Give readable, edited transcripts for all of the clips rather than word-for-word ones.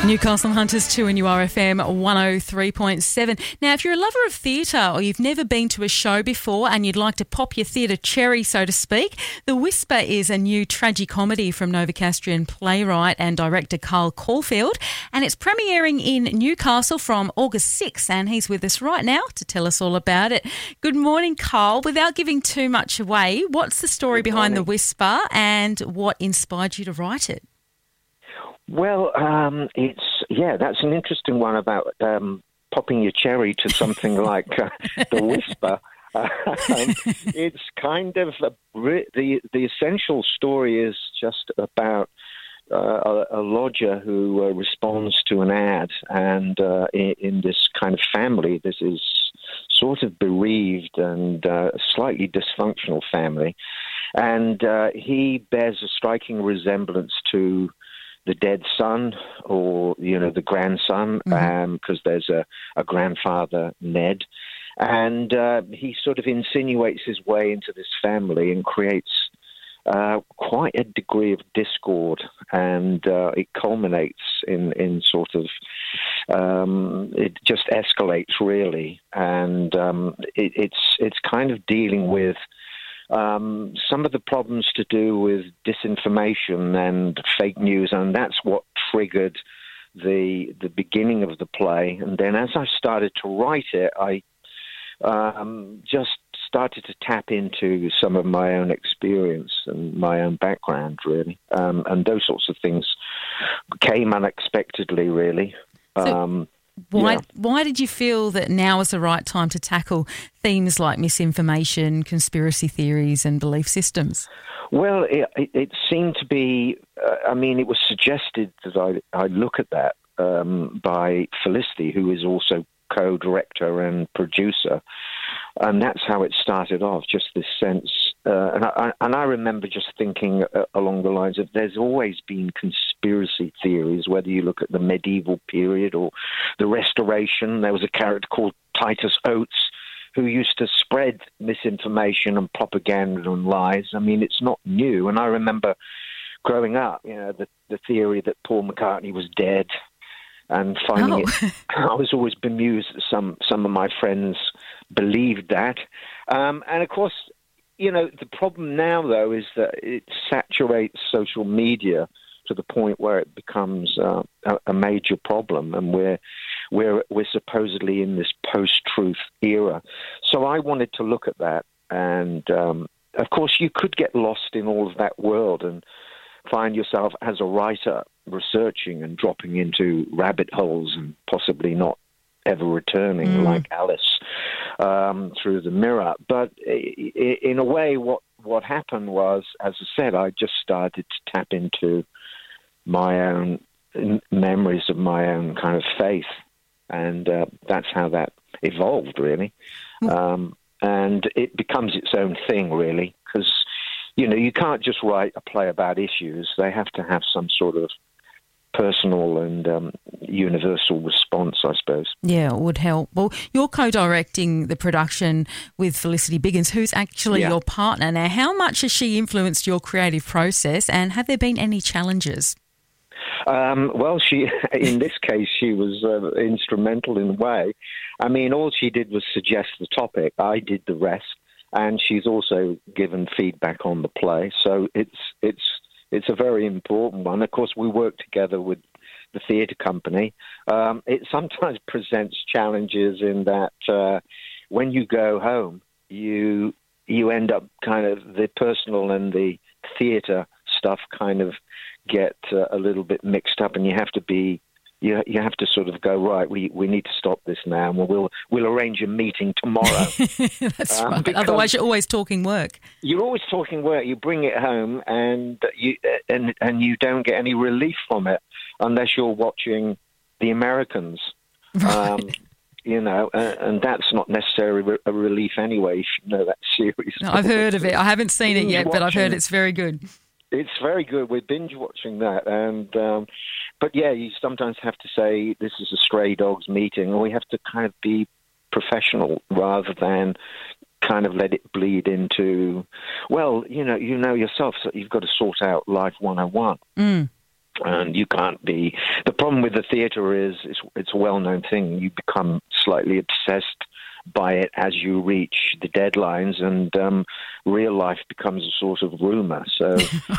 Newcastle Hunters 2 and URFM 103.7. Now, if you're a lover of theatre or you've never been to a show before and you'd like to pop your theatre cherry, so to speak, The Whisper is a new tragicomedy from Novocastrian playwright and director Carl Caulfield, and it's premiering in Newcastle from August 6th, and he's with us right now to tell us all about it. Good morning, Carl. Without giving too much away, what's the story behind The Whisper and what inspired you to write it? Well, that's an interesting one about popping your cherry to something like The Whisper. It's kind of the essential story is just about a lodger who responds to an ad, and in this kind of family, this is sort of bereaved and slightly dysfunctional family, and he bears a striking resemblance to the dead son, or, the grandson, because there's a grandfather, Ned. And he sort of insinuates his way into this family and creates quite a degree of discord. And it culminates in sort of, it just escalates, really. And it's kind of dealing with some of the problems to do with disinformation and fake news, and that's what triggered the beginning of the play. And then as I started to write it, I just started to tap into some of my own experience and my own background, really. And those sorts of things came unexpectedly, really. Why did you feel that now is the right time to tackle themes like misinformation, conspiracy theories and belief systems? Well, it seemed to be, it was suggested that I look at that by Felicity, who is also co-director and producer. And that's how it started off, just this sense. And I remember just thinking along the lines of there's always been conspiracy theories, whether you look at the medieval period or the Restoration. There was a character called Titus Oates who used to spread misinformation and propaganda and lies. I mean, it's not new. And I remember growing up, the theory that Paul McCartney was dead, and finding it, I was always bemused that some of my friends believed that. And of course, the problem now, though, is that it saturates social media to the point where it becomes a major problem, and we're supposedly in this post-truth era. So I wanted to look at that, and of course, you could get lost in all of that world and find yourself as a writer researching and dropping into rabbit holes and possibly not ever returning, like Alice through the mirror. But in a way, what happened was, as I said, I just started to tap into my own memories of my own kind of faith, and that's how that evolved, really. And it becomes its own thing, really, because you can't just write a play about issues. They have to have some sort of personal and universal response, I suppose. Yeah, it would help. Well, you're co-directing the production with Felicity Biggins, who's actually your partner. Now, how much has she influenced your creative process, and have there been any challenges? Well, in this case, she was instrumental in a way. I mean, all she did was suggest the topic. I did the rest. And she's also given feedback on the play, so it's a very important one. Of course, we work together with the theatre company. It sometimes presents challenges in that when you go home, you end up kind of the personal and the theatre stuff kind of get a little bit mixed up, and you have to sort of go, right, we need to stop this now, and we'll arrange a meeting tomorrow. That's right. Otherwise, you're always talking work. You're always talking work. You bring it home, and you don't get any relief from it unless you're watching The Americans. Right. And that's not necessarily a relief anyway. You should know that series. No, I've heard of it. I haven't seen it yet, but I've heard it's very good. It's very good. We're binge watching that, and but yeah, you sometimes have to say this is a stray dogs meeting, or we have to kind of be professional rather than kind of let it bleed into. Well, you know yourself, so you've got to sort out life 101. And you can't be. The problem with the theatre is it's a well-known thing. You become slightly obsessed by it as you reach the deadlines, and real life becomes a sort of rumour. So,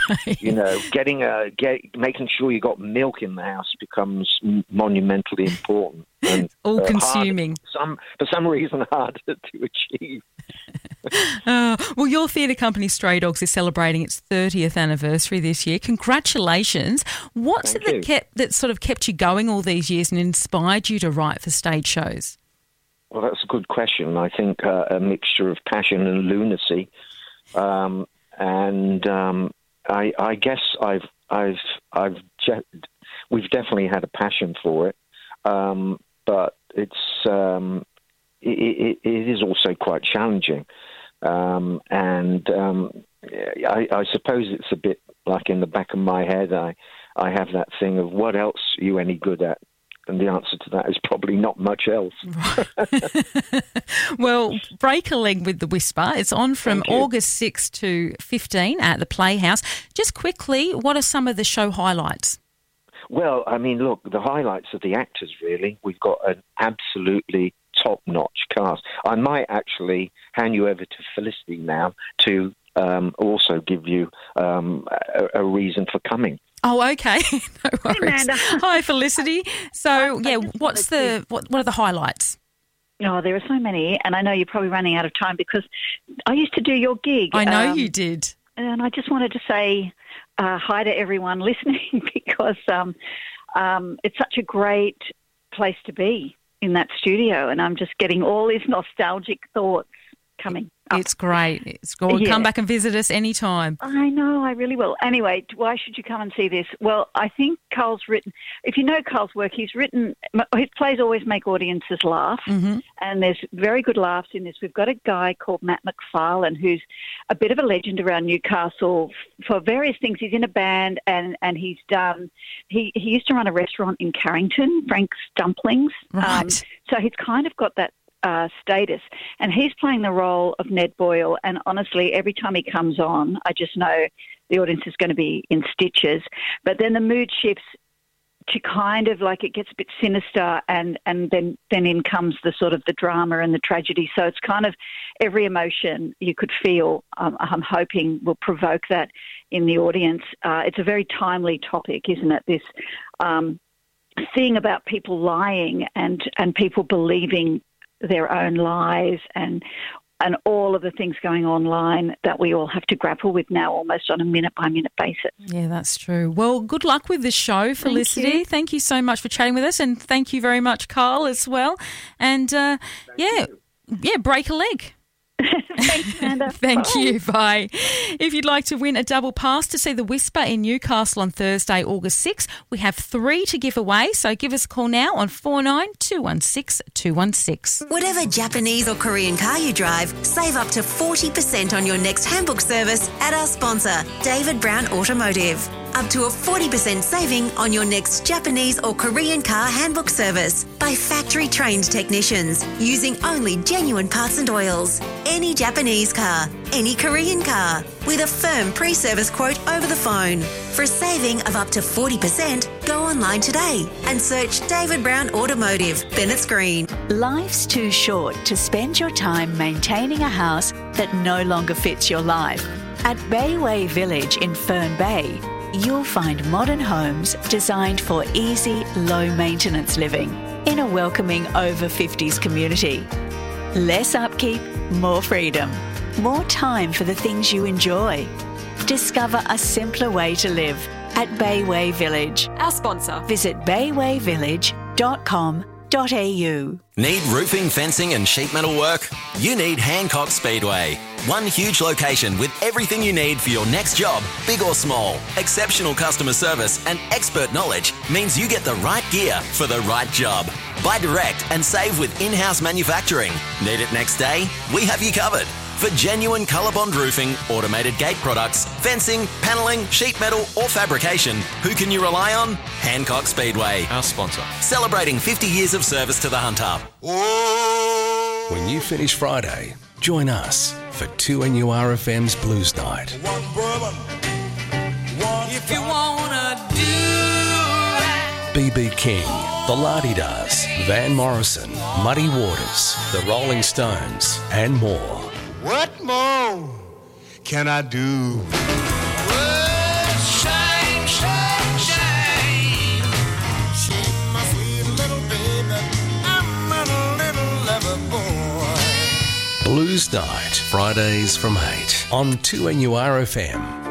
making sure you got milk in the house becomes monumentally important. And, all-consuming. For some reason, harder to achieve. Well, your theatre company, Stray Dogs, is celebrating its 30th anniversary this year. Congratulations. What's it that sort of kept you going all these years and inspired you to write for stage shows? Well, that's a good question. I think a mixture of passion and lunacy, I guess we've definitely had a passion for it, but it is also quite challenging, I suppose it's a bit like in the back of my head. I have that thing of, what else are you any good at? And the answer to that is probably not much else. Right. Well, break a leg with The Whisper. It's on from August 6 to 15 at the Playhouse. Just quickly, what are some of the show highlights? Well, I mean, look, the highlights are the actors, really. We've got an absolutely top-notch cast. I might actually hand you over to Felicity now to also give you a reason for coming. Oh, okay. No worries. Hey, Amanda. Hi, Felicity. So, what are the highlights? Oh, there are so many, and I know you're probably running out of time because I used to do your gig. I know you did. And I just wanted to say hi to everyone listening because it's such a great place to be in that studio, and I'm just getting all these nostalgic thoughts coming up. It's great. It's good. Yeah. Come back and visit us anytime. I know, I really will. Anyway, why should you come and see this? Well, I think Carl's written, if you know Carl's work, his plays always make audiences laugh, and there's very good laughs in this. We've got a guy called Matt McFarlane who's a bit of a legend around Newcastle for various things. He's in a band, and he used to run a restaurant in Carrington, Frank's Dumplings. Right. So he's kind of got that status, and he's playing the role of Ned Boyle, and honestly every time he comes on I just know the audience is going to be in stitches, but then the mood shifts to kind of like it gets a bit sinister, and then in comes the sort of the drama and the tragedy, so it's kind of every emotion you could feel. I'm hoping will provoke that in the audience. It's a very timely topic, isn't it, this thing about people lying and people believing their own lies and all of the things going online that we all have to grapple with now almost on a minute-by-minute basis. Yeah, that's true. Well, good luck with the show, Felicity. Thank you so much for chatting with us, and thank you very much, Carl, as well. And, break a leg. Thanks, Amanda. Thank you. Bye. If you'd like to win a double pass to see The Whisper in Newcastle on Thursday, August 6, we have 3 to give away. So give us a call now on 49216216. 216. Whatever Japanese or Korean car you drive, save up to 40% on your next handbook service at our sponsor, David Brown Automotive. Up to a 40% saving on your next Japanese or Korean car handbook service by factory-trained technicians using only genuine parts and oils. Any Japanese car, any Korean car, with a firm pre-service quote over the phone. For a saving of up to 40%, go online today and search David Brown Automotive, Bennett's Green. Life's too short to spend your time maintaining a house that no longer fits your life. At Bayway Village in Fern Bay, you'll find modern homes designed for easy, low-maintenance living in a welcoming over-50s community. Less upkeep, more freedom, more time for the things you enjoy. Discover a simpler way to live at Bayway Village. Our sponsor. Visit baywayvillage.com.au. Need roofing, fencing and sheet metal work? You need Hancock Speedway. One huge location with everything you need for your next job, big or small. Exceptional customer service and expert knowledge means you get the right gear for the right job. Buy direct and save with in-house manufacturing. Need it next day? We have you covered. For genuine ColourBond roofing, automated gate products, fencing, panelling, sheet metal or fabrication, who can you rely on? Hancock Speedway. Our sponsor. Celebrating 50 years of service to the Hunter. When you finish Friday, join us for 2NURFM's Blues Night. If you wanna do B.B. King, The La-Di-Das, Van Morrison, Muddy Waters, The Rolling Stones, and more. What more can I do? Well, shine, shine, shine. Shine, my sweet little baby. I'm a little lover boy. Blues Night, Fridays from 8 on 2NURFM.